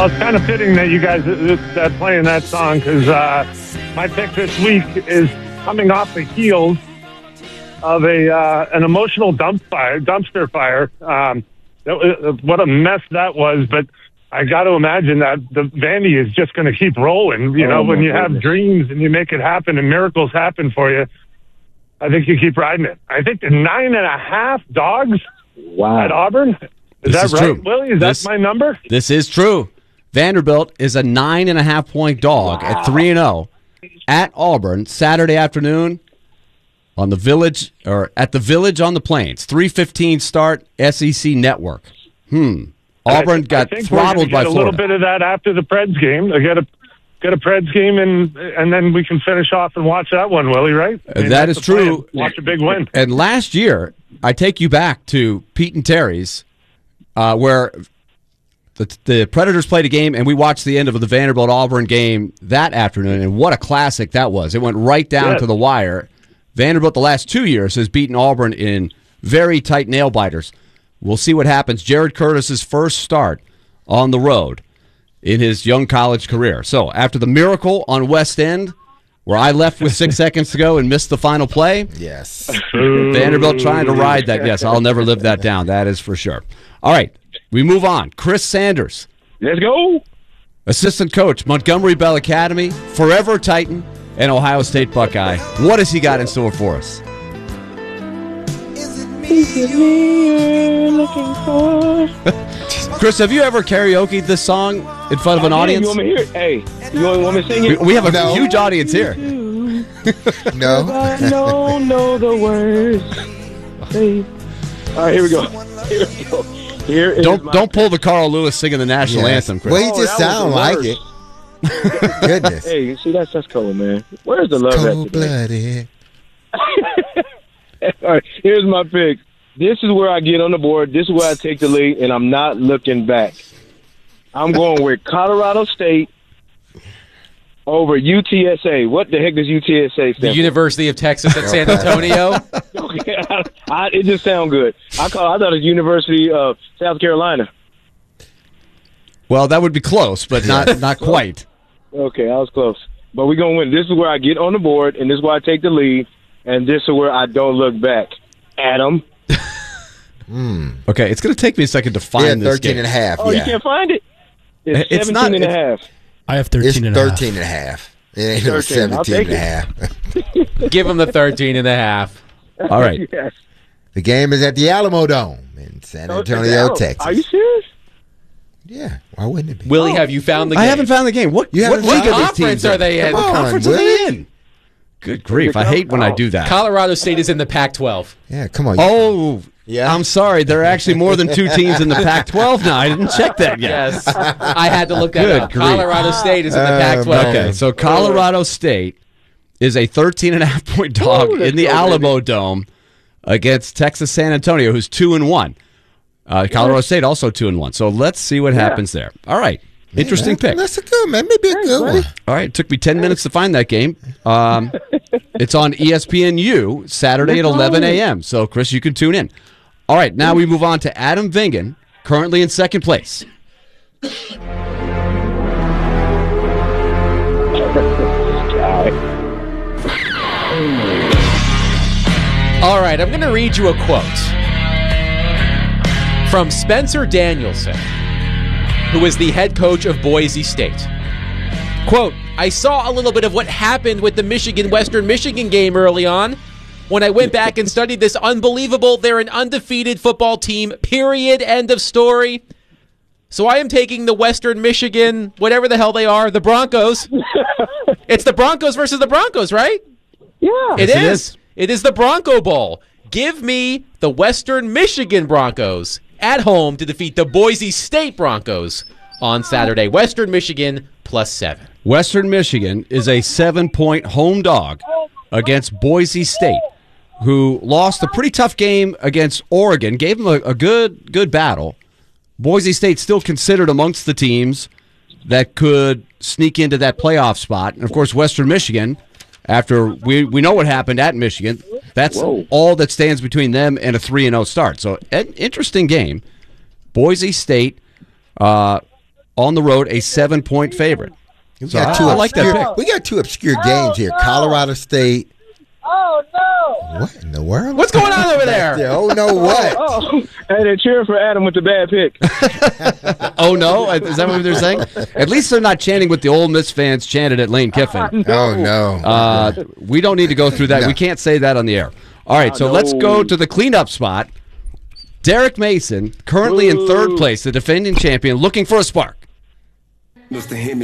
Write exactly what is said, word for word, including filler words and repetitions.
Well, it's kind of fitting that you guys uh, that playing that song because uh, my pick this week is coming off the heels of a uh, an emotional dump fire, dumpster fire. Um, that was, what a mess that was, but I got to imagine that the Vandy is just going to keep rolling. You know, oh, when you goodness. have dreams and you make it happen and miracles happen for you, I think you keep riding it. I think the nine and a half dogs wow. at Auburn. Is This that is right, true. Willie? Is This- that my number? This is true. Vanderbilt is a nine and a half point dog Wow. at three and zero at Auburn Saturday afternoon on the Village or at the Village on the Plains. three fifteen start. S E C Network. Hmm. Auburn I, got I think throttled we're by get a Florida. little bit of that after the Preds game. I get a get a Preds game, and and then we can finish off and watch that one, Willie. Right? I mean, that that's is the plan. true. Watch a big win. And last year, I take you back to Pete and Terry's, uh, where the, the Predators played a game, and we watched the end of the Vanderbilt-Auburn game that afternoon, and what a classic that was. It went right down Yes. to the wire. Vanderbilt the last two years has beaten Auburn in very tight nail-biters. We'll see what happens. Jared Curtis's first start on the road in his young college career. So after the miracle on West End, where I left with six seconds to go and missed the final play, Yes. Vanderbilt trying to ride that. Yes, I'll never live that down. That is for sure. All right, we move on. Chris Sanders, Let's go. assistant coach, Montgomery Bell Academy, forever Titan, and Ohio State Buckeye. What has he got in store for us? Chris, have you ever karaoke'd this song in front of an Yeah, audience? You want me to hear it? Hey, you want, want me to sing We, it? we have a No. huge audience here. No. I don't know the words. Hey. All right, here we go. Here we go. Here is Don't my don't pull the Carl Lewis singing the national Yeah. anthem, Chris. Well, he Oh, just that was sound the like worst. it. Goodness. Hey, you see that's that's cold, man. Where's the love at Cold today? blooded. All right, here's my pick. This is where I get on the board. This is where I take the lead, and I'm not looking back. I'm going with Colorado State over U T S A. What the heck does U T S A stand The for? University of Texas at San Antonio. Okay, I, I, it just sounds good. I call. I thought it was University of South Carolina. Well, that would be close, but not not quite. Okay, I was close. But we're going to win. This is where I get on the board, and this is where I take the lead, and this is where I don't look back. Adam. Okay, it's going to take me a second to find Yeah, this thirteen game. and a half. Oh, yeah. you can't find it? It's, It's seventeen not- and a it's- half. I have It's thirteen and a half. thirteen and a half. It ain't no thirteen. I'll seventeen take and a half. Give him the thirteen and a half. All right. Yes. The game is at the Alamo Dome in San Antonio, Oh, Texas. Are you serious? Yeah, why wouldn't it be? Willie, have you found the game? I haven't found the game. What, You what haven't league found are these conference teams are in? they in? Come What on, conference are Willie. they in? Good grief. I hate when I do that. Colorado State is in the Pac twelve. Yeah, come on. Oh, Yeah. I'm sorry. There are actually more than two teams in the Pac twelve now. I didn't check that yet. Yes. I had to look that Good up. grief. Colorado State is in the Uh, Pac twelve. Okay, so Colorado State is a thirteen and a half point dog Ooh, let's in the go, Alamo baby. Dome against Texas San Antonio, who's two and one. Uh, Colorado State also two and one. So let's see what happens there. All right, interesting pick. That's a good, man. Maybe a good one. All right, it took me ten minutes to find that game. Um, it's on E S P N U Saturday at eleven a.m. So, Chris, you can tune in. All right, now we move on to Adam Vingan, currently in second place. All right, I'm going to read you a quote from Spencer Danielson, who is the head coach of Boise State. Quote, I saw a little bit of what happened with the Michigan-Western Michigan game early on. When I went back and studied this unbelievable, they're an undefeated football team, period, end of story. So I am taking the Western Michigan, whatever the hell they are, the Broncos. It's the Broncos versus the Broncos, right? Yeah. It Yes, it is. is. It is the Bronco Bowl. Give me the Western Michigan Broncos at home to defeat the Boise State Broncos on Saturday. Western Michigan plus seven. Western Michigan is a seven-point home dog against Boise State, who lost a pretty tough game against Oregon, gave them a, a good good battle. Boise State still considered amongst the teams that could sneak into that playoff spot. And, of course, Western Michigan, after we, we know what happened at Michigan, that's Whoa. all that stands between them and a three and oh start. So, an interesting game. Boise State uh, on the road, a seven-point favorite. We So got I- two I like that obscure, pick. We got two obscure games here. Colorado State. Oh no! What in the world? What's going on over there? Yeah, oh no! What? Oh, hey, they're cheering for Adam with the bad pick. Oh, no? Is that what they're saying? At least they're not chanting what the Ole Miss fans chanted at Lane Kiffin. Oh no! Uh, we don't need to go through that. No. We can't say that on the air. All right, so no. let's go to the cleanup spot. Derek Mason, currently in third place, the defending champion, looking for a spark.